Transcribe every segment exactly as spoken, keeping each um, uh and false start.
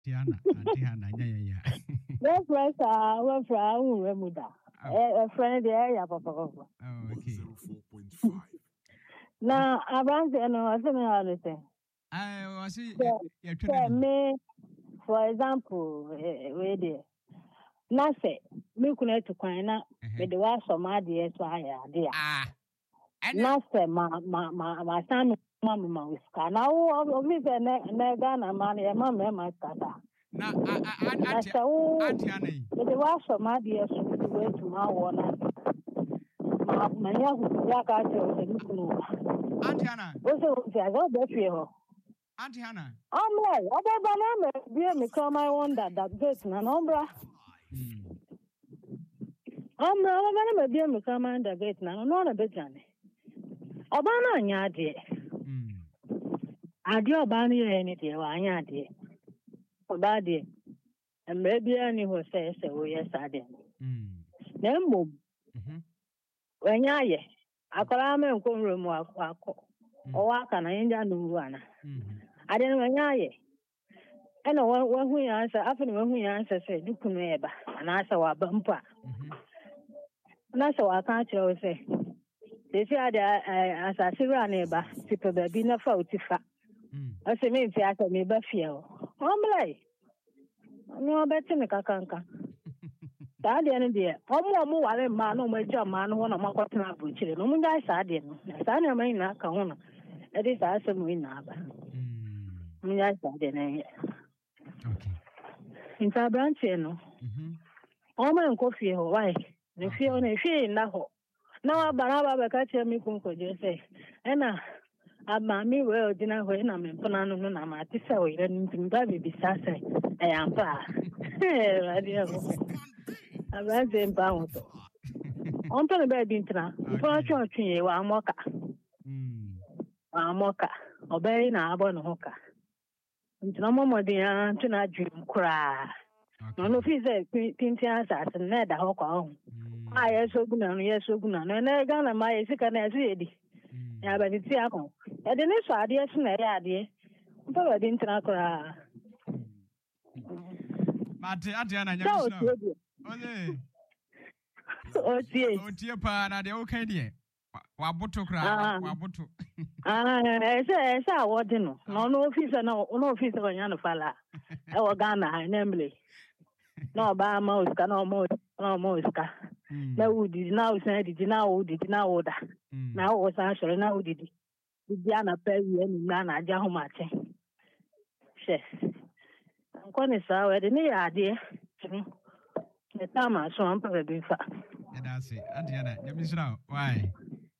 Tiana, Tiana, yeah, yeah. That's right, sir. We're from Remuda. A friend there, Papa. Oh, okay. four point five. Now, around the end, I don't know how to say. I was see, yeah, me, for example, where there. Now say, me couldn't to Quina, but the was some idea, so I idea. Ah, Now say, my, my, my, my son, Mamma Mouska. Now, obviously, Negana, money, a mamma, my tata. Na Auntie Annie. But the was some idea, so we went to my one. My young Yaka, Auntie Anna. What's it? I got that fear. Auntie Anna. I'm like, what about banana? Me come I wonder that gate na nombra. I'm not a banana be me come and the gate na no na bejane. Obana anya de. Ade obana ye ni de wa anya de. Oba de. E maybe any who say say we yes ade. Mm. Na mbom. Mhm. Wanya ye. Akola me nkonro mu akọ. Owa aka na nya no ana. Mhm. Ade no wanya ye. Ena wa hu ya ansa afini wa hu ya ansa se dukunu eba na asa wa bampa. Mhm. Na so wa kan kire we se. They say ade asase ra na eba tipe ba bi na fa otifa. Mm. Ase me nti aka me ba fie o. Omlai. Ni obeti me kakanka. Ta de ne de. Omo omo wale ma na omo eja ma no na makotena abuchire. No mu ga sa de no. Sa na ma ina ka ho no. E di sa ase mu ina aba. Mm. Mu ga sa de ne. Okay. In Tabranche, no. Mhm. Oh, my coffee, why? The fear on a fee in that hole. Now, Baraba catch me, Kunko, just say, Anna, I'm mammy, well, dinner when I'm in Ponano, I'm at this way, and in Baby Bissassa, I am pa. I'm at the pound. On the bed in Tra, for a tree, I'm mocha. I'm mocha, obeying a bon hoka. No more than to not dream cry. No, no, he's a pintian as a net a hawk on. I am so good, and yes, so good, and I got my second as ready. Yeah, but it's Yako. At the next idea, idea. But I didn't cry. Matiana, oh, dear. Oh, dear, pa, they okay, dear. Wabuto cry, Wabuto. Ah, I say, I saw what you know. No, no officer, no, no officer on Yanafala. Our Ghana, namely. No, by mouse, no more, no more. No, did now say, did now, did now order. Now was actually now did it. Diana Perry and Nana Jahumache. Yes. I'm going to say, I didn't idea. The time I saw him probably fat. And that's it. Adriana, let me know why.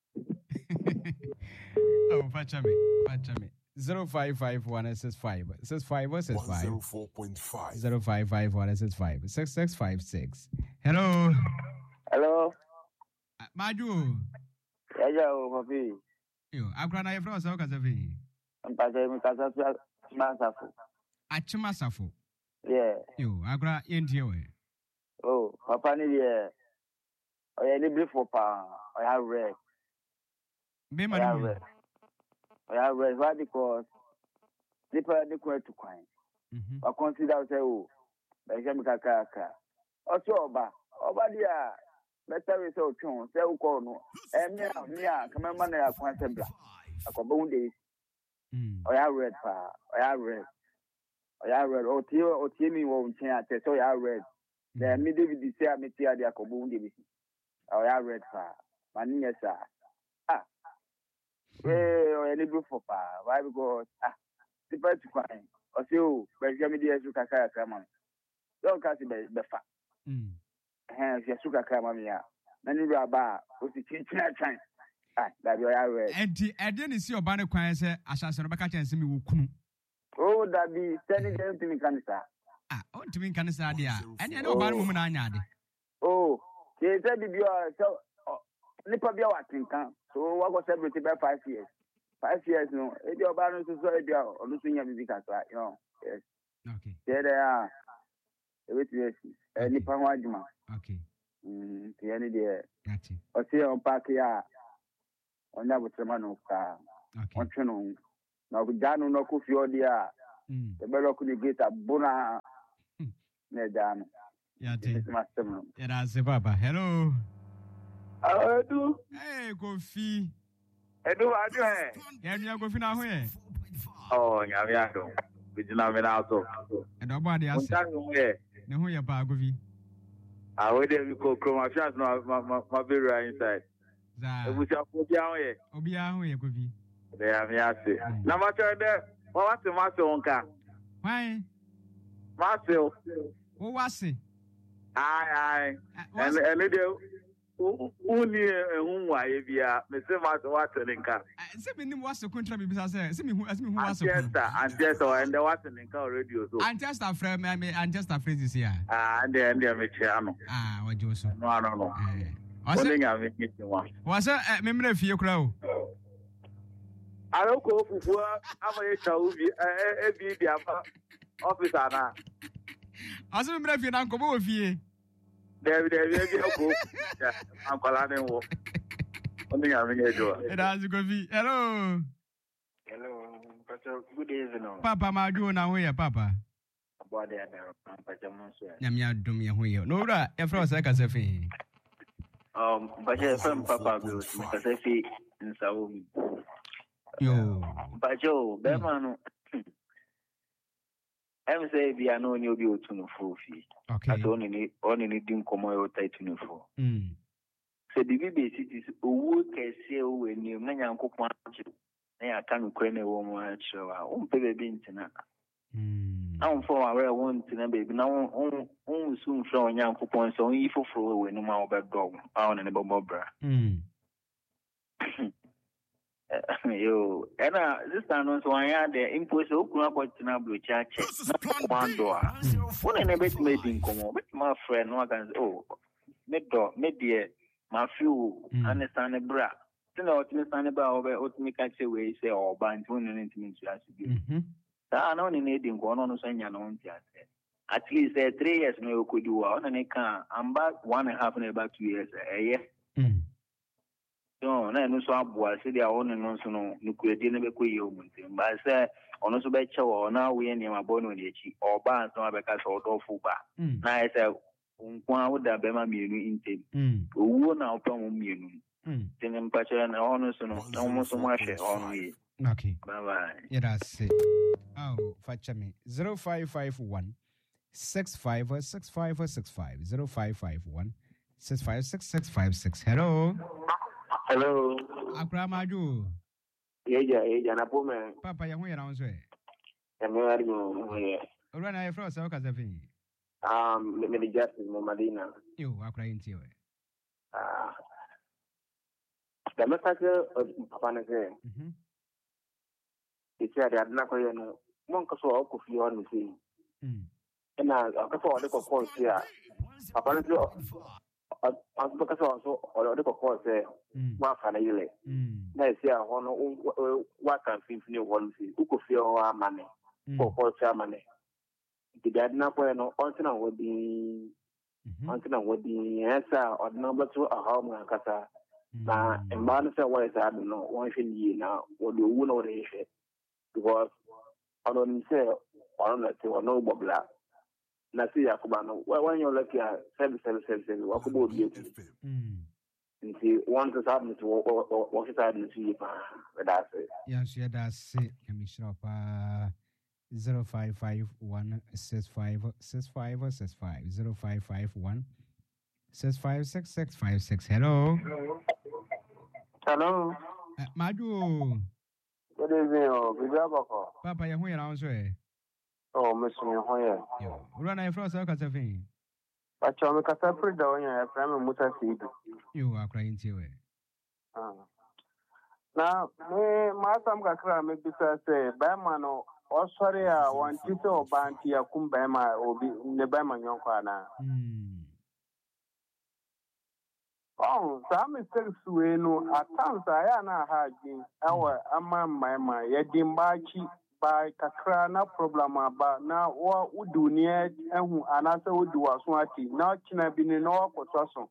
Oh, Pachame, Pachame. Zero five five one S S five. S S five S S five. Zero four point five. Zero five five one S S five. Six six five six. Hello. Hello. Uh, Maju. Yeah, yeah, papi. Yo, Akrana Efro so kasafi. Mpaje mi kasafi Chimasafo. A Chimasafo. Yeah. Yo, Akra India we. Oh, papa ni yeah. Oh, yeah, ni before pa. I have read. Be I have read. I have read why because people are not to crime. I consider say oh, but jam kaka kaka. Also oba, oba dia. Better we so chon say u ko no. Eh me me a come man na akwan sebla. Akoba unde. Mm. I have read pa. I have read. I have read. O tie o tie mi wo nchen ate so I have read. Then me David say me tie ade akoba unde bi. I have read pa. Mani yesa. Ah. We o any go for pa. Why because ah people to crime. O say o be jam dey esu kaka kaka man. Don't cast be be fa. Mm. Eh je su kaka man ya. Na ni raba o si chinchina chan. Ah, that you are read. Enti ede ni si oba ne kwan se asase no beka chense mi wo kunu. Oh, that be sending them to me canisa. Ah, oh to me canisa dia. Ene ene oba no mu na anya ade. Oh, they said you are so nipa bia watinkan. So what was celebrate by five years. Five years no. E di oba no so so e dia o no so nya bibi kasa, you know. Yes. Okay. There they are. E wait yes. Eh nipa ho adwuma. Okay. Mm, the any there. Gotcha. O see on park ya. On na butrema no ka. Okay. On tweno. Na obi no no ko fi odi a. The better could get a bona Nedano. Yati. Yada Papa. Hello. I do. Hey, Kofi. I do. I do. Yeah, you are going now. Oh, Yamiago. We do not out of. And nobody else. No, who you are going. I would have go chroma chance no my very inside. Za. We shall go down here. Obia who you go be. There me ase. Na ma try there. What was master onka? Why? Master. Who was it? Aye aye. And and they Uni ehun wa ye bia me se master what nka. Se me nim was the contract be say. Se me who as me who was. Manchester and just and the what nka already so. Manchester friend me Manchester friends is here. Ah and and me chia no. Ah, what you so? No no no. Eh. What's it? What's it? Me me fie kura o. I don't go for I'm a show be a be the officer na. Aso me fie na nkomo fie. There there we go. Yeah, I'm calling wo. Only I'm here do. It has go be. Hello. Hello. Pastor, good evening. Papa ma do na ho ye papa. About there na Pastor Monso. Nyamia dum ye ho ye. No ra e fra o se ka se fi. Um, Pastor from Papa go ka se fi nsawo mi. Yo. Pastor, be ma no. Em say bi ano ni obi otunu fo fi. Okay. Aso oni ni oni ni din komo yo taitunu fo. Mm. Se bibi be city owo kese o weni na nyankopon achi. Na ya kan kure na wo mo achi wa. O mpe be bi ntina. Mm. Na on fo wa we won ntina baby na on on on sun fro nyankopon so on yi foforo we weni ma obedog. A on ne bobo bra. Mm. Yo, and uh, this time on so I had the impulse of Kunapotina Blue Church. One door. One in a bit made in Como, but my friend, no can oh, mid door, mid dear, my few understand a bra. Then I understand about ultimate catch away, say, or bind one and intimate as you do. I know in Indian go on saying, at least uh, three years no could do on and I can. I'm back one and a half and about two years a year. No, no, so I said they are on and on so no, you could never quit you. But I said, on also bet show now we any my bone or bands no because or dofu ba. Now I said, one would have been my munu in who now come munu. Then in patch and honor so no, almost so much on me. Okay. Bye bye. Yeah, that's it. Oh, fetch me. Zero five five one six five six five six five zero five five one six five six six five six. Hello. Hello. Akramaju. Eja, eja na pome. Papa ya huye na onzwe. Ya mwari mo huye. Urwa na efro sa wakaza fi. Um, me me justice mo Madina. Yo, akra inti we. Ah. Da message papa na ke. Mhm. Iti ada na ko ye no. Mon ko so ko fi on si. Mm. Ena ka so de ko ko si a. Papa na so I'm because also or the call say one for a year. Nice year, one what can finish one fee, who could feel our money for culture money. The dad not when Antina would be Antina would be answer or number two a home and Cassa. Now, and Barnasa was I don't know one thing ye now, what do you know the issue? Because I don't say or not or no black. Nasi ya kubano when you're lucky at seven seven seven seven what could be you see one to happen to what is happening to you that's it. Yes, yeah, that's it. Let me shop uh zero five five one six five six five six five zero five five one six five six six five six. Hello. Hello. Uh, Madu. Good evening, oh, Papa, you're here now, sir. Oh, Miss Hoya. Yo, run a frost of Casafi. But you're a separate down here, I'm a muta seed. You are crying to it. Now, my some gakra make this say, Bamano, or sorry, I want you to banty a kumbama or be in the Baman Yonkana. Oh, some mistakes we know at times I am not hiding our among my my Yadimbachi. By kakra na problem about now what would do near and another would do as one thing. Now China been in all for Sasson.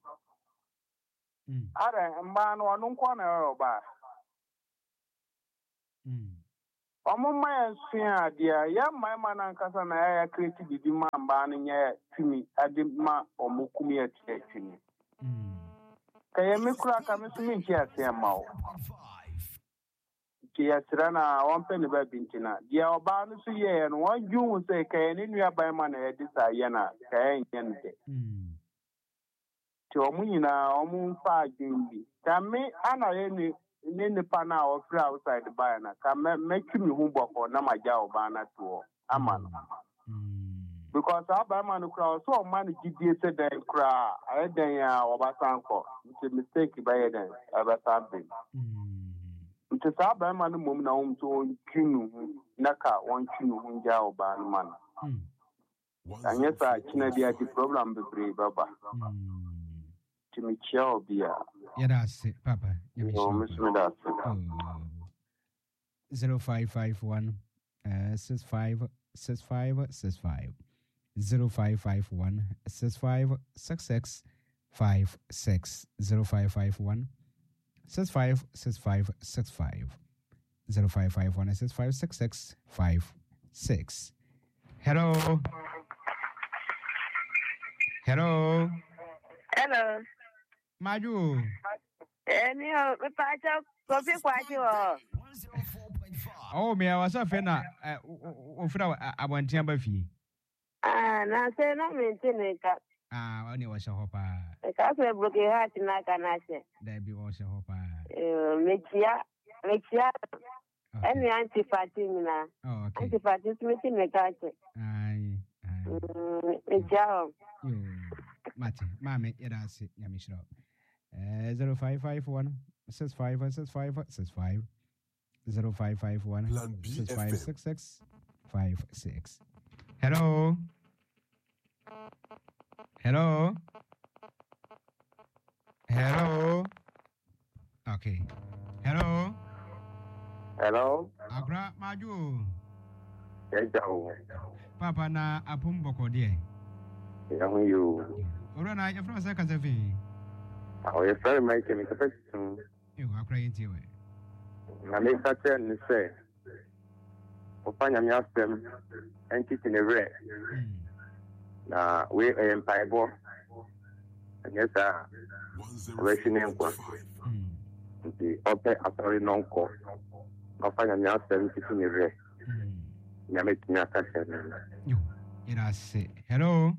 Ada man or no corner about. Omo my sua dia ya my man ankasa na ya create bibi ma mba no nya tumi ade ma omo kumi atini mm kaya me kura ka me so me ntia ase ma o ki asira na won pe ne ba bintina dia oba no so ye no won ju se kaya ni nua ban ma na ya disa ye na kaya nyen de mm ti omo nyina omo fa adwumbi ta me ana ye ni ne nipa na ofra outside buy na ka me make me hu boko na maja oba na to ama no because aba man kra so man gidie se den kra I den ya oba sanko it's mistake by den aba sabbe nti sa aba man mum na um to kinu na ka won kinu hu ja oba no man anya sa kina dia di problem be bre baba Timichao Bia. Yes, Papa. Zero five five one uh six five six five six five zero five five one six five six six five six zero five five one six five six five six five zero five five one six five six six five six. Hello. Hello. Hello. Maju. Any of the patch of coffee quite. Oh, me, I was a fan of I want to be. Ah, now say no maintain it. Ah, only was a hopper. The castle broke your heart in like an asset. There be also a hopper. Mixia, Mixia, any anti-fatimina. Oh, okay. Anti-fatimina in the castle. Aye, aye. Mixia. Mate, Mammy, it has it, Yamishro. Zero five five one six five six five six five zero five five one six five six six five six. Hello. Hello. Hello. Okay. Hello. Hello. Agra Maju. Hello. Papa na apum boko die. Young you. Orana, you're from a second of me. Oh, you're very much in the person. You are crying to it. I make such a say. Upon your master and teaching a red. Now, we are in Piebor. And yes, sir. Racing in one. The upper authority non court. Upon your master teaching a red. You make me a question. You, it has say, hello.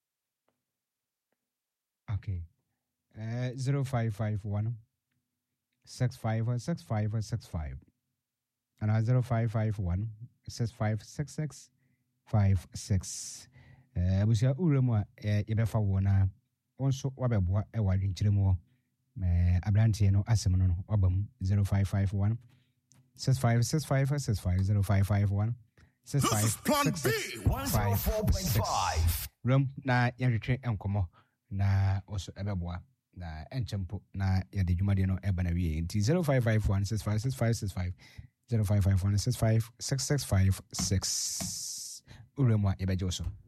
Okay. Uh, zero five five one six five six five six five and uh, zero five five one six five six six five six. Uh, we say uremwa yebefa wona onso wabeboa e wadwen kiremu me abrantie no asem no obam zero five five one six five six five six five zero five five one six five six six five six. Rum na yɛhwehwɛ enkomo na also ebeboa na enchempo na yɛde dwumade no eba na wie nti zero five five one six five six five six five zero five five one six five six six five six uremwa yebejo so.